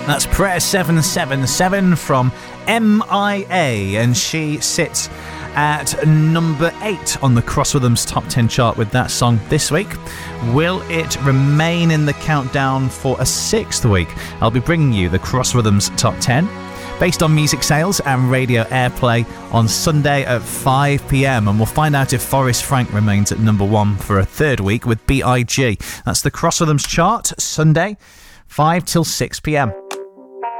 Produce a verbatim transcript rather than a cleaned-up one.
That's Prayer seven seven seven from M I A, and she sits at number eight on the Cross Rhythms Top ten chart with that song this week. Will it remain in the countdown for a sixth week? I'll be bringing you the Cross Rhythms Top ten based on music sales and radio airplay on Sunday at five p.m, and we'll find out if Forrest Frank remains at number one for a third week with B I G. That's the Cross Rhythms chart, Sunday, five till six p.m.